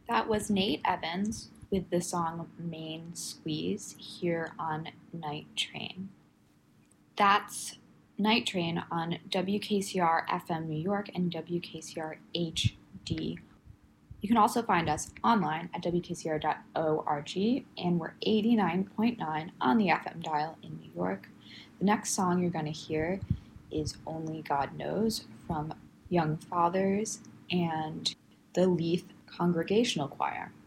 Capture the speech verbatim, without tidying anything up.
That was Nate Evans with the song Main Squeeze here on Night Train. That's Night Train on W K C R F M New York and W K C R H D. You can also find us online at W K C R dot org, and we're eighty-nine point nine on the F M dial in New York. The next song you're going to hear is Only God Knows from Young Fathers and the Leith Congregational Choir.